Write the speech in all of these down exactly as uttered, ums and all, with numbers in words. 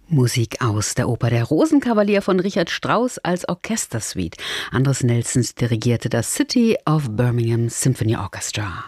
Musik aus der Oper Der Rosenkavalier von Richard Strauss als Orchestersuite. Andres Nelsons dirigierte das City of Birmingham Symphony Orchestra.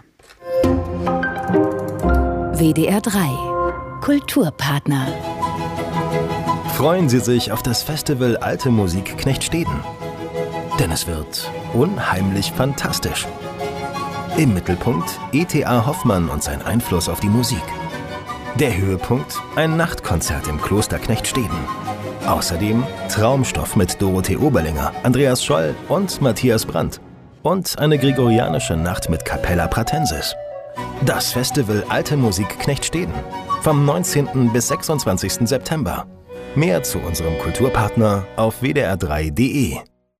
W D R drei Kulturpartner. Freuen Sie sich auf das Festival Alte Musik Knechtsteden. Denn es wird unheimlich fantastisch. Im Mittelpunkt E T A Hoffmann und sein Einfluss auf die Musik. Der Höhepunkt, ein Nachtkonzert im Kloster Knechtsteden. Außerdem Traumstoff mit Dorothee Oberlinger, Andreas Scholl und Matthias Brandt. Und eine gregorianische Nacht mit Capella Pratensis. Das Festival Alte Musik Knechtsteden. Vom neunzehnten bis sechsundzwanzigsten September. Mehr zu unserem Kulturpartner auf w d r drei punkt d e.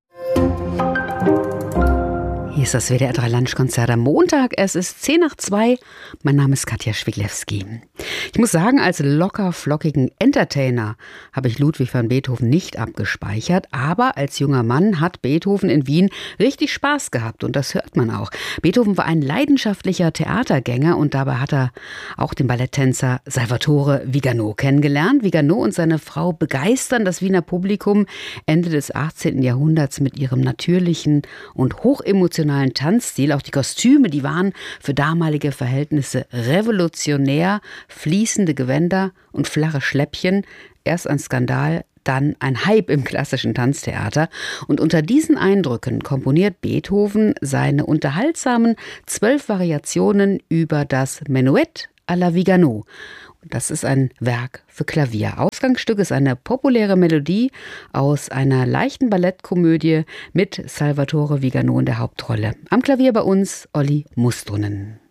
Hier ist das W D R drei Lunchkonzert am Montag. Es ist zehn nach zwei. Mein Name ist Katja Schwiglewski. Ich muss sagen, als locker flockigen Entertainer habe ich Ludwig van Beethoven nicht abgespeichert. Aber als junger Mann hat Beethoven in Wien richtig Spaß gehabt. Und das hört man auch. Beethoven war ein leidenschaftlicher Theatergänger. Und dabei hat er auch den Balletttänzer Salvatore Vigano kennengelernt. Vigano und seine Frau begeistern das Wiener Publikum Ende des achtzehnten Jahrhunderts mit ihrem natürlichen und hochemotionalen Tanzstil. Auch die Kostüme, die waren für damalige Verhältnisse revolutionär. Fließende Gewänder und flache Schläppchen. Erst ein Skandal, dann ein Hype im klassischen Tanztheater. Und unter diesen Eindrücken komponiert Beethoven seine unterhaltsamen zwölf Variationen über das Menuett à la Vigano. Das ist ein Werk für Klavier. Ausgangsstück ist eine populäre Melodie aus einer leichten Ballettkomödie mit Salvatore Vigano in der Hauptrolle. Am Klavier bei uns Olli Mustonen.